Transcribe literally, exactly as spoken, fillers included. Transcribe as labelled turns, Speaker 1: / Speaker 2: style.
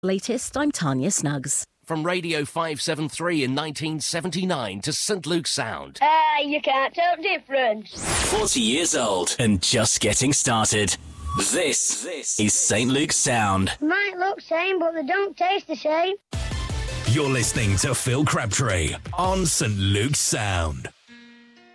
Speaker 1: Latest, I'm Tanya Snuggs.
Speaker 2: From Radio five seventy-three in nineteen seventy-nine to Saint Luke's Sound.
Speaker 3: Ah, you can't tell the difference.
Speaker 4: forty years old and just getting started. This, this is Saint Luke's Sound.
Speaker 3: Might look same, but they don't taste the same.
Speaker 5: You're listening to Phil Crabtree on Saint Luke's Sound.